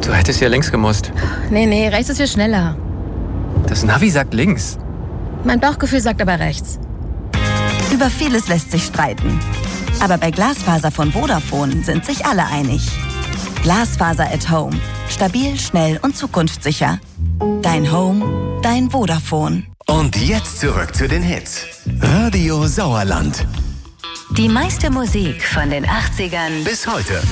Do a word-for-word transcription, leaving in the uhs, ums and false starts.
Du hättest hier links gemusst. Nee, nee, rechts ist viel schneller. Das Navi sagt links. Mein Bauchgefühl sagt aber rechts. Über vieles lässt sich streiten. Aber bei Glasfaser von Vodafone sind sich alle einig. Glasfaser at Home. Stabil, schnell und zukunftssicher. Dein Home, dein Vodafone. Und jetzt zurück zu den Hits. Radio Sauerland. Die meiste Musik von den achtzigern Bis heute.